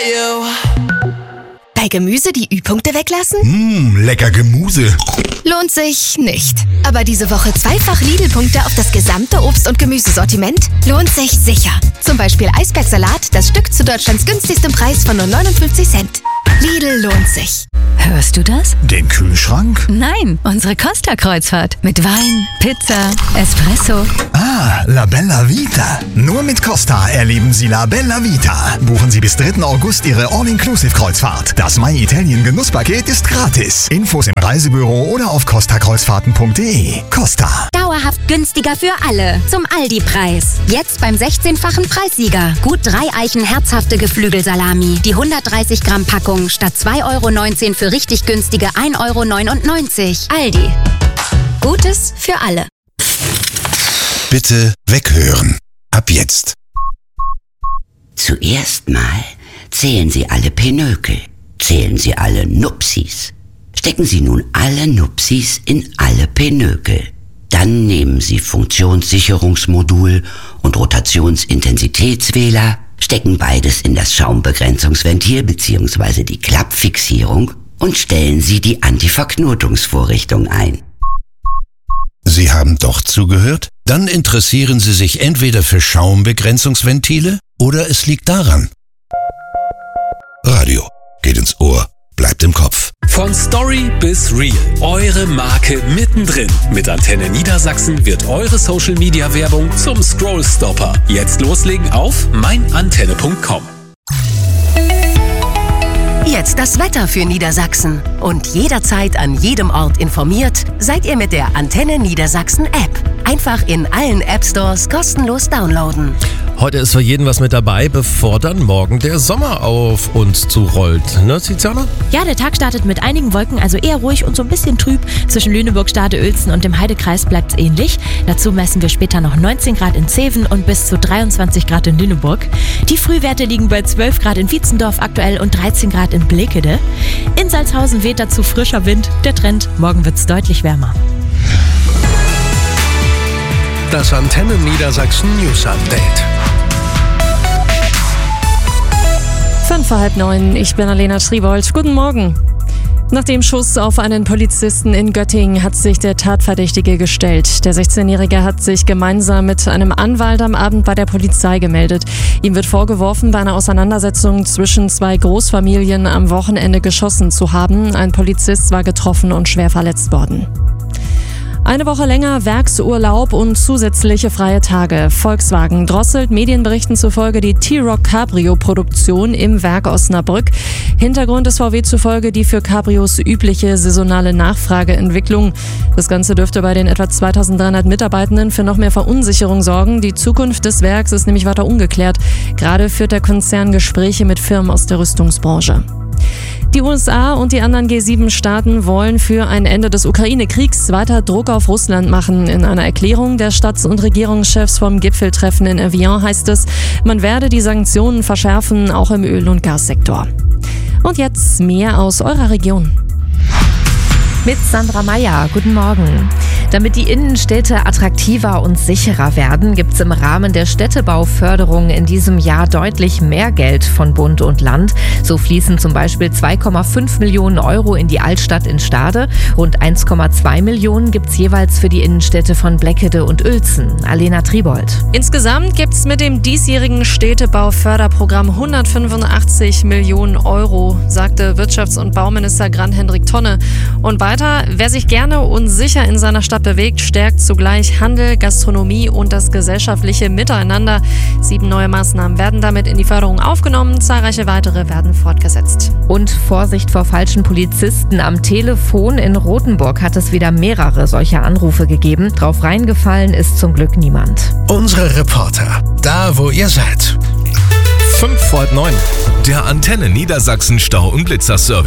Bei Gemüse die Ü-Punkte weglassen? Lecker Gemüse. Lohnt sich nicht. Aber diese Woche zweifach Lidl-Punkte auf das gesamte Obst- und Gemüsesortiment? Lohnt sich sicher. Zum Beispiel Eisbergsalat, das Stück zu Deutschlands günstigstem Preis von nur 59 Cent. Lidl lohnt sich. Hörst du das? Den Kühlschrank? Nein, unsere Costa-Kreuzfahrt. Mit Wein, Pizza, Espresso. Ah, La Bella Vita. Nur mit Costa erleben Sie La Bella Vita. Buchen Sie bis 3. August Ihre All-Inclusive-Kreuzfahrt. Das My Italien Genusspaket ist gratis. Infos im Reisebüro oder auf costakreuzfahrten.de. Costa. Dauerhaft günstiger für alle. Zum Aldi-Preis. Jetzt beim 16-fachen Preissieger. Gut 3 Eichen herzhafte Geflügelsalami. Die 130 Gramm Packung statt 2,19 € für richtig günstige 1,99 €. Aldi. Gutes für alle. Bitte weghören. Ab jetzt. Zuerst mal zählen Sie alle Pinökel. Zählen Sie alle Nupsis. Stecken Sie nun alle Nupsis in alle Pinökel. Dann nehmen Sie Funktionssicherungsmodul und Rotationsintensitätswähler, stecken beides in das Schaumbegrenzungsventil bzw. die Klappfixierung und stellen Sie die Antiverknotungsvorrichtung ein. Sie haben doch zugehört? Dann interessieren Sie sich entweder für Schaumbegrenzungsventile oder es liegt daran. Radio geht ins Ohr, bleibt im Kopf. Von Story bis Real. Eure Marke mittendrin. Mit Antenne Niedersachsen wird eure Social-Media-Werbung zum Scrollstopper. Jetzt loslegen auf meinantenne.com. Jetzt das Wetter für Niedersachsen. Und jederzeit an jedem Ort informiert, seid ihr mit der Antenne Niedersachsen App. Einfach in allen App-Stores kostenlos downloaden. Heute ist für jeden was mit dabei, bevor dann morgen der Sommer auf uns zurollt. Ne, Tiziana? Ja, der Tag startet mit einigen Wolken, also eher ruhig und so ein bisschen trüb. Zwischen Lüneburg, Stade, Uelzen und dem Heidekreis bleibt es ähnlich. Dazu messen wir später noch 19 Grad in Zeven und bis zu 23 Grad in Lüneburg. Die Frühwerte liegen bei 12 Grad in Wietzendorf aktuell und 13 Grad in Blekede. In Salzhausen weht dazu frischer Wind. Der Trend, morgen wird es deutlich wärmer. Das Antenne Niedersachsen News Update. 8:05, ich bin Alena Triebold. Guten Morgen. Nach dem Schuss auf einen Polizisten in Göttingen hat sich der Tatverdächtige gestellt. Der 16-Jährige hat sich gemeinsam mit einem Anwalt am Abend bei der Polizei gemeldet. Ihm wird vorgeworfen, bei einer Auseinandersetzung zwischen 2 Großfamilien am Wochenende geschossen zu haben. Ein Polizist war getroffen und schwer verletzt worden. Eine Woche länger Werksurlaub und zusätzliche freie Tage. Volkswagen drosselt Medienberichten zufolge die T-Roc Cabrio-Produktion im Werk Osnabrück. Hintergrund ist VW zufolge die für Cabrios übliche saisonale Nachfrageentwicklung. Das Ganze dürfte bei den etwa 2300 Mitarbeitenden für noch mehr Verunsicherung sorgen. Die Zukunft des Werks ist nämlich weiter ungeklärt. Gerade führt der Konzern Gespräche mit Firmen aus der Rüstungsbranche. Die USA und die anderen G7-Staaten wollen für ein Ende des Ukraine-Kriegs weiter Druck auf Russland machen. In einer Erklärung der Staats- und Regierungschefs vom Gipfeltreffen in Evian heißt es, man werde die Sanktionen verschärfen, auch im Öl- und Gassektor. Und jetzt mehr aus eurer Region. Mit Sandra Meyer. Guten Morgen. Damit die Innenstädte attraktiver und sicherer werden, gibt es im Rahmen der Städtebauförderung in diesem Jahr deutlich mehr Geld von Bund und Land. So fließen zum Beispiel 2,5 Millionen Euro in die Altstadt in Stade. Rund 1,2 Millionen gibt es jeweils für die Innenstädte von Blekede und Uelzen. Alena Triebold. Insgesamt gibt es mit dem diesjährigen Städtebauförderprogramm 185 Millionen Euro, sagte Wirtschafts- und Bauminister Grant-Hendrik Tonne. Und weiter, wer sich gerne und sicher in seiner Stadt bewegt, stärkt zugleich Handel, Gastronomie und das gesellschaftliche Miteinander. 7 neue Maßnahmen werden damit in die Förderung aufgenommen, zahlreiche weitere werden fortgesetzt. Und Vorsicht vor falschen Polizisten am Telefon. In Rothenburg hat es wieder mehrere solcher Anrufe gegeben. Drauf reingefallen ist zum Glück niemand. Unsere Reporter, da wo ihr seid. 8:05. Der Antenne Niedersachsen Stau- und Blitzerservice.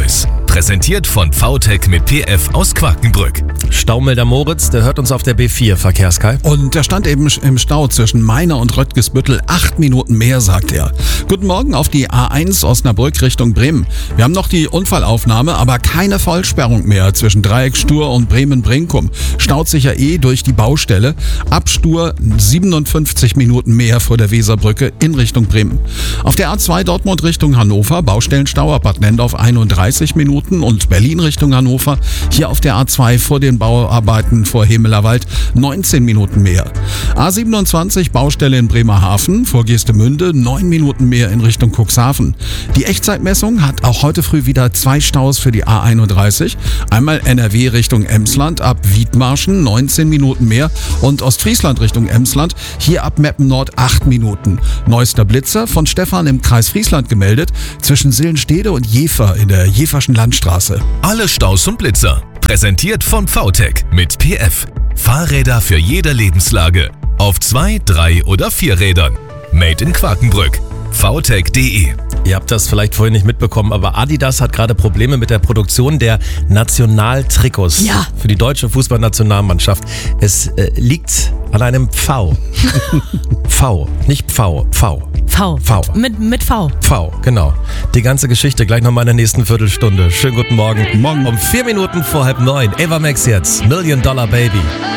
Präsentiert von VTech mit PF aus Quakenbrück. Staumelder Moritz, der hört uns auf der B4, Verkehrskai. Und der stand eben im Stau zwischen Meiner und Röttgesbüttel. 8 Minuten mehr, sagt er. Guten Morgen auf die A1 Osnabrück Richtung Bremen. Wir haben noch die Unfallaufnahme, aber keine Vollsperrung mehr zwischen Dreieck Stur und Bremen-Brinkum. Staut sich ja durch die Baustelle. Ab Stur 57 Minuten mehr vor der Weserbrücke in Richtung Bremen. Auf der A2 Dortmund Richtung Hannover, Baustellenstau ab Bad Nendorf 31 Minuten und Berlin Richtung Hannover. Hier auf der A2 vor den Bauarbeiten vor Hemelerwald 19 Minuten mehr. A27 Baustelle in Bremerhaven vor Geestemünde 9 Minuten mehr in Richtung Cuxhaven. Die Echtzeitmessung hat auch heute früh wieder 2 Staus für die A31. Einmal NRW Richtung Emsland ab Wiedmarschen 19 Minuten mehr und Ostfriesland Richtung Emsland hier ab Meppen Nord 8 Minuten. Neuester Blitzer von Stefan im Kreis Friesland gemeldet zwischen Sillenstede und Jever in der Jeverschen Landstraße. Alle Staus und Blitzer. Präsentiert von VTech mit PF. Fahrräder für jede Lebenslage. Auf 2, 3 oder 4 Rädern. Made in Quakenbrück. VTech.de. Ihr habt das vielleicht vorhin nicht mitbekommen, aber Adidas hat gerade Probleme mit der Produktion der Nationaltrikots für die deutsche Fußballnationalmannschaft. Es liegt an einem V. V, nicht Pfau, V. V. Mit V. V, genau. Die ganze Geschichte gleich nochmal in der nächsten Viertelstunde. Schönen guten Morgen. Um 4 Minuten vor 8:30. Ava Max jetzt. $1 Million Baby.